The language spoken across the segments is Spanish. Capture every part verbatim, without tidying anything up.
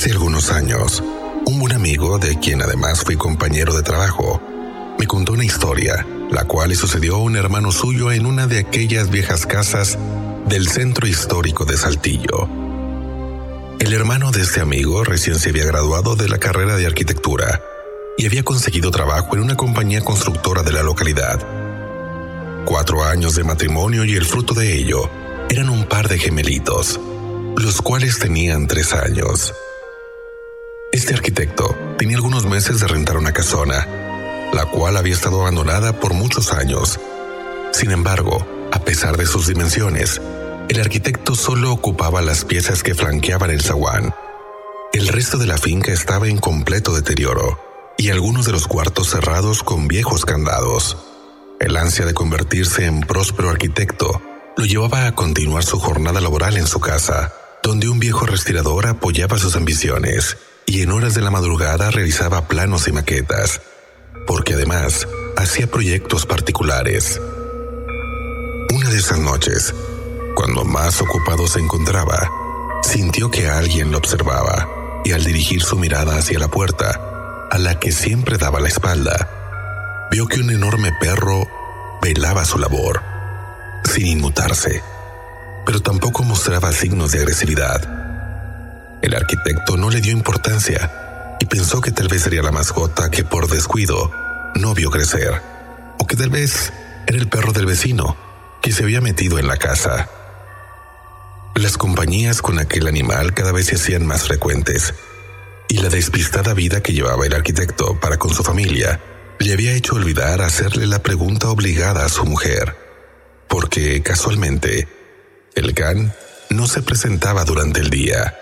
Hace algunos años, un buen amigo, de quien además fui compañero de trabajo, me contó una historia, la cual le sucedió a un hermano suyo en una de aquellas viejas casas del centro histórico de Saltillo. El hermano de este amigo recién se había graduado de la carrera de arquitectura y había conseguido trabajo en una compañía constructora de la localidad. Cuatro años de matrimonio y el fruto de ello eran un par de gemelitos, los cuales tenían tres años. Este arquitecto tenía algunos meses de rentar una casona, la cual había estado abandonada por muchos años. Sin embargo, a pesar de sus dimensiones, el arquitecto solo ocupaba las piezas que flanqueaban el zaguán. El resto de la finca estaba en completo deterioro y algunos de los cuartos cerrados con viejos candados. El ansia de convertirse en próspero arquitecto lo llevaba a continuar su jornada laboral en su casa, donde un viejo respirador apoyaba sus ambiciones y en horas de la madrugada realizaba planos y maquetas, porque además hacía proyectos particulares. Una de esas noches, cuando más ocupado se encontraba, sintió que alguien lo observaba y al dirigir su mirada hacia la puerta, a la que siempre daba la espalda, vio que un enorme perro velaba su labor, sin inmutarse, pero tampoco mostraba signos de agresividad. El arquitecto no le dio importancia y pensó que tal vez sería la mascota que por descuido no vio crecer, o que tal vez era el perro del vecino que se había metido en la casa. Las compañías con aquel animal cada vez se hacían más frecuentes, y la despistada vida que llevaba el arquitecto para con su familia le había hecho olvidar hacerle la pregunta obligada a su mujer, porque casualmente el can no se presentaba durante el día.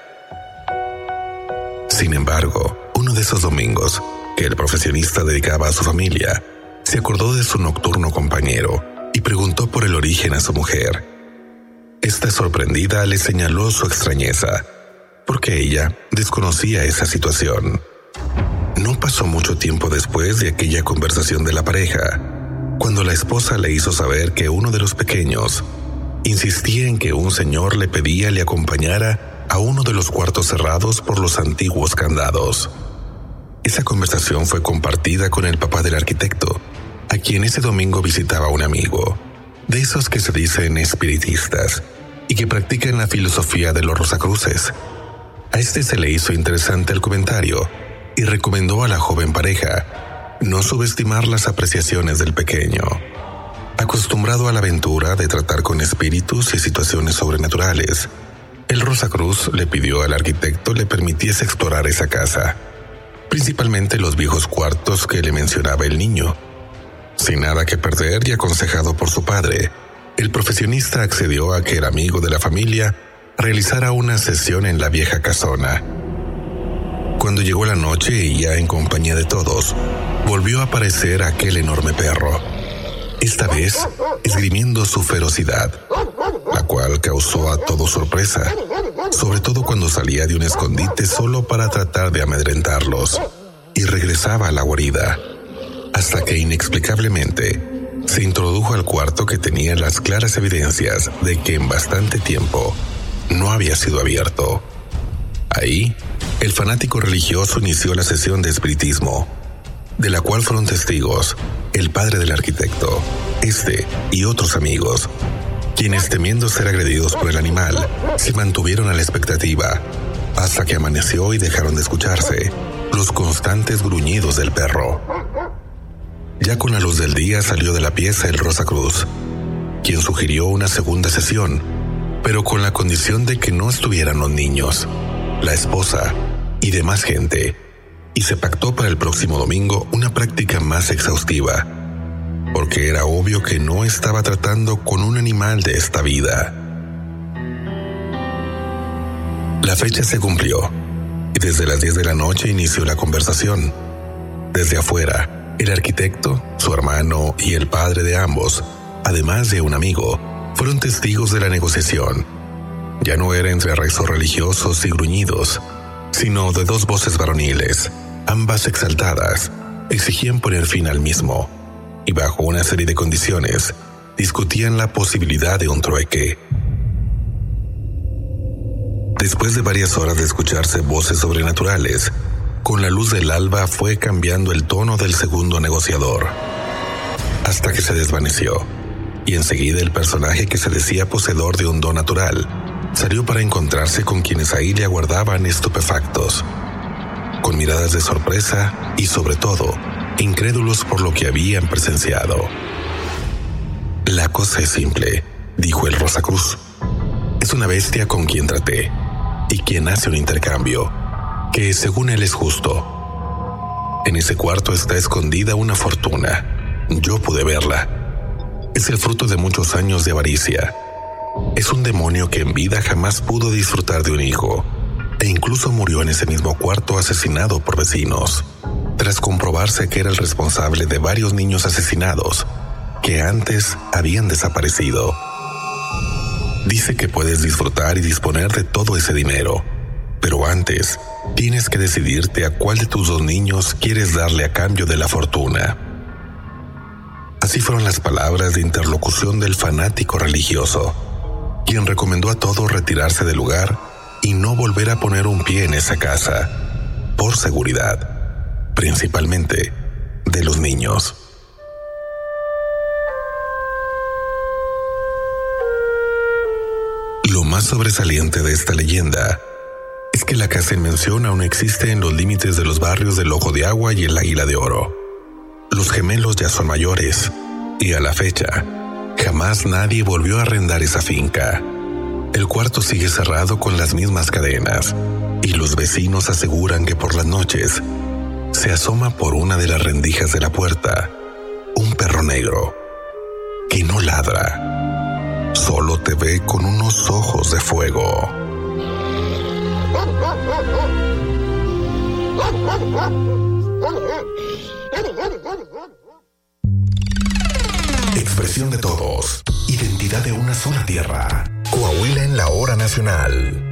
Sin embargo, uno de esos domingos que el profesionista dedicaba a su familia, se acordó de su nocturno compañero y preguntó por el origen a su mujer. Esta sorprendida le señaló su extrañeza, porque ella desconocía esa situación. No pasó mucho tiempo después de aquella conversación de la pareja, cuando la esposa le hizo saber que uno de los pequeños insistía en que un señor le pedía le acompañara a uno de los cuartos cerrados por los antiguos candados. Esa conversación fue compartida con el papá del arquitecto, a quien ese domingo visitaba un amigo, de esos que se dicen espiritistas y que practican la filosofía de los Rosacruces. A este se le hizo interesante el comentario y recomendó a la joven pareja no subestimar las apreciaciones del pequeño. Acostumbrado a la aventura de tratar con espíritus y situaciones sobrenaturales, el Rosacruz le pidió al arquitecto le permitiese explorar esa casa, principalmente los viejos cuartos que le mencionaba el niño. Sin nada que perder y aconsejado por su padre, el profesionista accedió a que el amigo de la familia realizara una sesión en la vieja casona. Cuando llegó la noche y ya en compañía de todos, volvió a aparecer aquel enorme perro, esta vez esgrimiendo su ferocidad, la cual causó a todos sorpresa, sobre todo cuando salía de un escondite solo para tratar de amedrentarlos y regresaba a la guarida, hasta que inexplicablemente se introdujo al cuarto que tenía las claras evidencias de que en bastante tiempo no había sido abierto. Ahí, el fanático religioso inició la sesión de espiritismo, de la cual fueron testigos el padre del arquitecto, este y otros amigos, quienes, temiendo ser agredidos por el animal, se mantuvieron a la expectativa, hasta que amaneció y dejaron de escucharse los constantes gruñidos del perro. Ya con la luz del día salió de la pieza el Rosacruz, quien sugirió una segunda sesión, pero con la condición de que no estuvieran los niños, la esposa y demás gente, y se pactó para el próximo domingo una práctica más exhaustiva, porque era obvio que no estaba tratando con un animal de esta vida. La fecha se cumplió, y desde las diez de la noche inició la conversación. Desde afuera, el arquitecto, su hermano y el padre de ambos, además de un amigo, fueron testigos de la negociación. Ya no era entre rezos religiosos y gruñidos, sino de dos voces varoniles, ambas exaltadas, exigían poner fin al mismo, y bajo una serie de condiciones, discutían la posibilidad de un trueque. Después de varias horas de escucharse voces sobrenaturales, con la luz del alba fue cambiando el tono del segundo negociador, hasta que se desvaneció, y enseguida el personaje que se decía poseedor de un don natural salió para encontrarse con quienes ahí le aguardaban estupefactos, con miradas de sorpresa y, sobre todo, incrédulos por lo que habían presenciado. «La cosa es simple», dijo el Rosacruz. «Es una bestia con quien traté, y quien hace un intercambio, que según él es justo. En ese cuarto está escondida una fortuna. Yo pude verla. Es el fruto de muchos años de avaricia. Es un demonio que en vida jamás pudo disfrutar de un hijo, e incluso murió en ese mismo cuarto asesinado por vecinos, tras comprobarse que era el responsable de varios niños asesinados que antes habían desaparecido. Dice que puedes disfrutar y disponer de todo ese dinero, pero antes tienes que decidirte a cuál de tus dos niños quieres darle a cambio de la fortuna». Así fueron las palabras de interlocución del fanático religioso, quien recomendó a todos retirarse del lugar y no volver a poner un pie en esa casa, por seguridad, principalmente de los niños. Lo más sobresaliente de esta leyenda es que la casa en mención aún existe en los límites de los barrios del Ojo de Agua y el Águila de Oro. Los gemelos ya son mayores, y a la fecha, jamás nadie volvió a arrendar esa finca. El cuarto sigue cerrado con las mismas cadenas, y los vecinos aseguran que por las noches se asoma por una de las rendijas de la puerta un perro negro que no ladra, solo te ve con unos ojos de fuego. Expresión de todos, identidad de una sola tierra. Coahuila en la hora nacional.